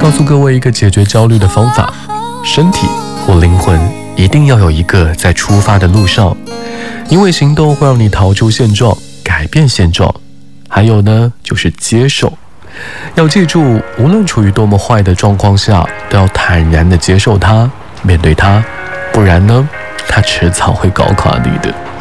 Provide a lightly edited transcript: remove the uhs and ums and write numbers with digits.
告诉各位一个解决焦虑的方法：身体或灵魂一定要有一个在出发的路上，因为行动会让你逃出现状，改变现状。还有呢，就是接受。要记住，无论处于多么坏的状况下，都要坦然地接受它，面对它，不然呢，它迟早会搞垮你的。